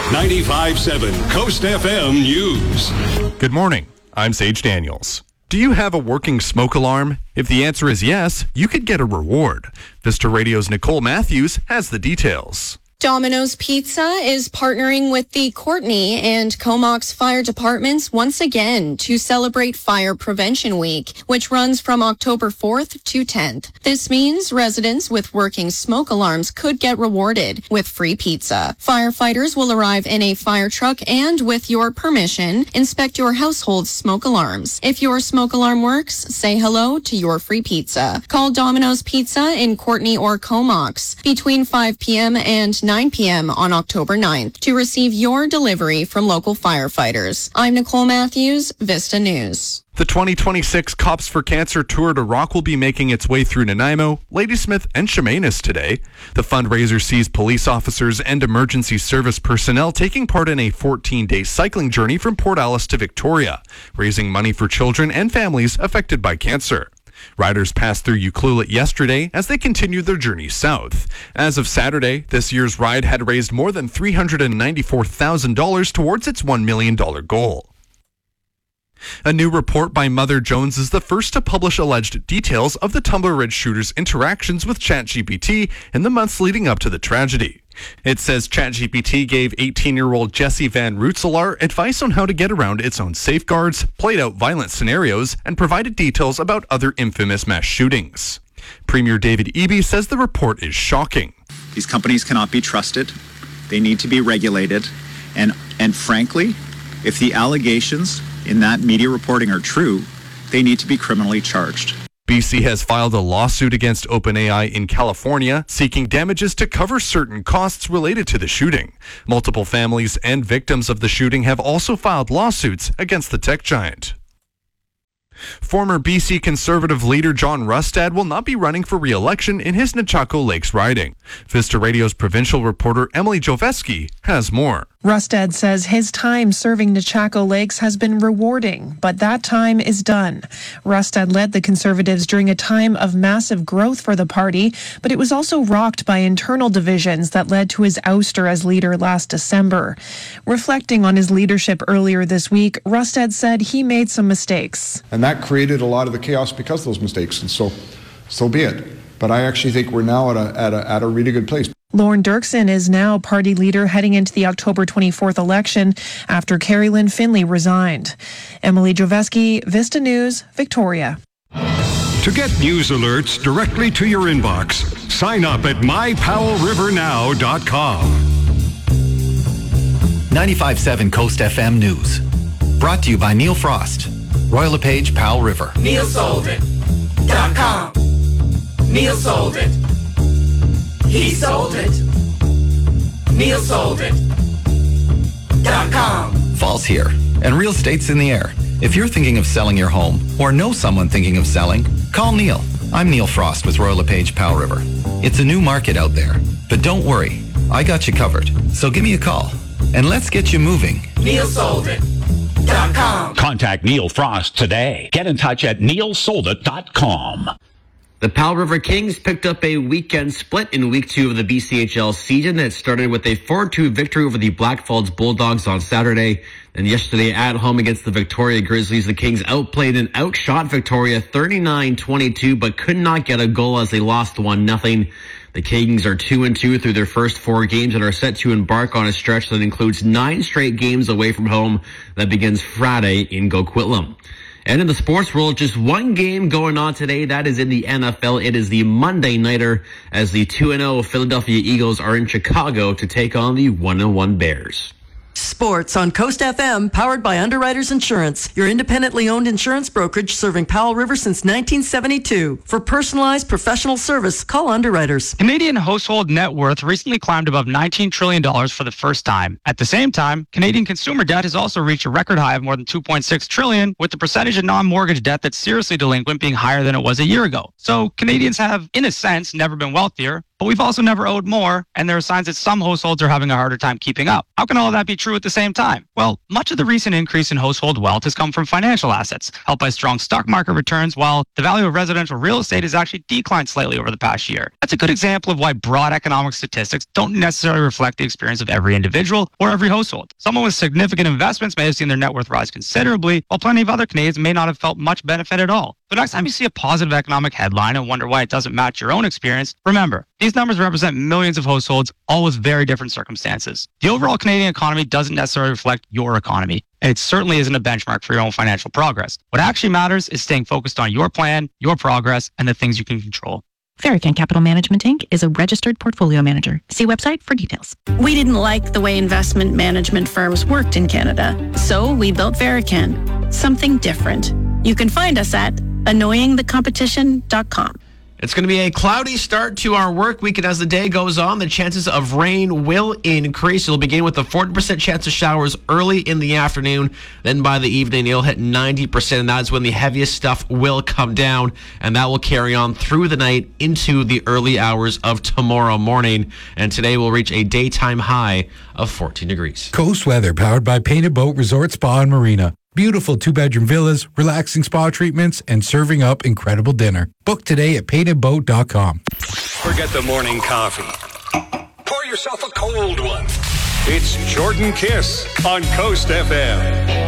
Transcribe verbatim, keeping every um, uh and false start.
ninety-five point seven Coast F M News. Good morning. I'm Sage Daniels. Do you have a working smoke alarm? If the answer is yes, you could get a reward. Vista Radio's Nicole Matthews has the details. Domino's Pizza is partnering with the Courtenay and Comox Fire Departments once again to celebrate Fire Prevention Week, which runs from October fourth to tenth. This means residents with working smoke alarms could get rewarded with free pizza. Firefighters will arrive in a fire truck and, with your permission, inspect your household's smoke alarms. If your smoke alarm works, say hello to your free pizza. Call Domino's Pizza in Courtenay or Comox between five p.m. and nine p.m. on October ninth to receive your delivery from local firefighters. I'm Nicole Matthews, Vista News. The twenty twenty-six Cops for Cancer Tour de Rock will be making its way through Nanaimo, Ladysmith, and Chemainus today. The fundraiser sees police officers and emergency service personnel taking part in a fourteen-day cycling journey from Port Alice to Victoria, raising money for children and families affected by cancer. Riders passed through Ucluelet yesterday as they continued their journey south. As of Saturday, this year's ride had raised more than three hundred ninety-four thousand dollars towards its one million dollars goal. A new report by Mother Jones is the first to publish alleged details of the Tumbler Ridge shooter's interactions with ChatGPT in the months leading up to the tragedy. It says ChatGPT gave eighteen-year-old Jesse Van Rootselaar advice on how to get around its own safeguards, played out violent scenarios, and provided details about other infamous mass shootings. Premier David Eby says the report is shocking. These companies cannot be trusted. They need to be regulated. And, and frankly, if the allegations in that media reporting are true, they need to be criminally charged. B C has filed a lawsuit against OpenAI in California, seeking damages to cover certain costs related to the shooting. Multiple families and victims of the shooting have also filed lawsuits against the tech giant. Former B C Conservative leader John Rustad will not be running for re-election in his Nechako Lakes riding. Vista Radio's provincial reporter Emily Joveski has more. Rustad says his time serving Nechako Lakes has been rewarding, but that time is done. Rustad led the Conservatives during a time of massive growth for the party, but it was also rocked by internal divisions that led to his ouster as leader last December. Reflecting on his leadership earlier this week, Rustad said he made some mistakes. And that created a lot of the chaos because of those mistakes, and so, so be it. But I actually think we're now at a, at a, at a really good place. Lorne Dirksen is now party leader heading into the October twenty-fourth election after Carrie Lynn Finley resigned. Emily Joveski, Vista News, Victoria. To get news alerts directly to your inbox, sign up at my powell river now dot com. ninety-five point seven Coast F M News. Brought to you by Neil Frost, Royal LePage, Powell River. Neil sold it dot com. Neil sold it. He sold it. Neil sold it dot com. Fall's here, and real estate's in the air. If you're thinking of selling your home, or know someone thinking of selling, call Neil. I'm Neil Frost with Royal LePage, Powell River. It's a new market out there, but don't worry, I got you covered. So give me a call, and let's get you moving. Neil sold it dot com. Contact Neil Frost today. Get in touch at neil sold it dot com. The Powell River Kings picked up a weekend split in week two of the B C H L season that started with a four two victory over the Blackfalds Bulldogs on Saturday. And yesterday at home against the Victoria Grizzlies, the Kings outplayed and outshot Victoria thirty-nine twenty-two, but could not get a goal as they lost one nothing. The Kings are two and two through their first four games and are set to embark on a stretch that includes nine straight games away from home that begins Friday in Coquitlam. And in the sports world, just one game going on today. That is in the N F L. It is the Monday Nighter as the two and oh Philadelphia Eagles are in Chicago to take on the one and one Bears. Sports on Coast F M, powered by Underwriters Insurance, your independently owned insurance brokerage serving Powell River since nineteen seventy-two. For personalized professional service, call Underwriters. Canadian household net worth recently climbed above nineteen trillion dollars for the first time. At the same time, Canadian consumer debt has also reached a record high of more than two point six trillion dollars, with the percentage of non-mortgage debt that's seriously delinquent being higher than it was a year ago. So Canadians have, in a sense, never been wealthier, but we've also never owed more, and there are signs that some households are having a harder time keeping up. How can all of that be true at the same time? Well, much of the recent increase in household wealth has come from financial assets, helped by strong stock market returns, while the value of residential real estate has actually declined slightly over the past year. That's a good example of why broad economic statistics don't necessarily reflect the experience of every individual or every household. Someone with significant investments may have seen their net worth rise considerably, while plenty of other Canadians may not have felt much benefit at all. So next time you see a positive economic headline and wonder why it doesn't match your own experience, remember, these numbers represent millions of households, all with very different circumstances. The overall Canadian economy doesn't necessarily reflect your economy, and it certainly isn't a benchmark for your own financial progress. What actually matters is staying focused on your plan, your progress, and the things you can control. Verican Capital Management Incorporated is a registered portfolio manager. See website for details. We didn't like the way investment management firms worked in Canada, so we built Verican, something different. You can find us at annoying the competition dot com. It's going to be a cloudy start to our work week, and as the day goes on, the chances of rain will increase. It'll begin with a forty percent chance of showers early in the afternoon. Then by the evening, it'll hit ninety percent, and that's when the heaviest stuff will come down, and that will carry on through the night into the early hours of tomorrow morning. And today will reach a daytime high of fourteen degrees. Coast Weather, powered by Painted Boat Resort Spa and Marina. Beautiful two-bedroom villas, relaxing spa treatments, and serving up incredible dinner. Book today at painted boat dot com. Forget the morning coffee. Pour yourself a cold one. It's Jordan Kiss on Coast F M.